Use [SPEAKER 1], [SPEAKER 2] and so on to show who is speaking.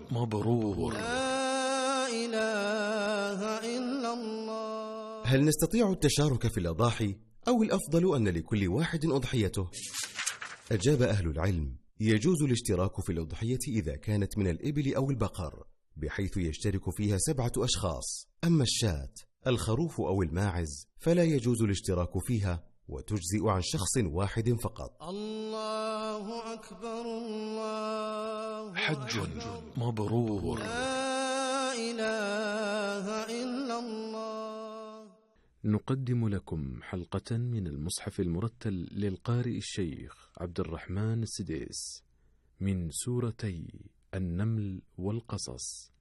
[SPEAKER 1] مبرور.
[SPEAKER 2] لا إله إلا الله.
[SPEAKER 3] هل نستطيع التشارك في الأضاحي أو الأفضل أن لكل واحد أضحيته؟ أجاب أهل العلم: يجوز الاشتراك في الأضحية إذا كانت من الإبل أو البقر، بحيث يشترك فيها 7 أشخاص. أما الشاة، الخروف أو الماعز فلا يجوز الاشتراك فيها، وتجزئ عن شخص واحد فقط.
[SPEAKER 2] الله أكبر الله
[SPEAKER 1] حج مبرور.
[SPEAKER 2] لا إله إلا الله.
[SPEAKER 4] نقدم لكم حلقة من المصحف المرتل للقارئ الشيخ عبد الرحمن السديس من سورتي النمل والقصص.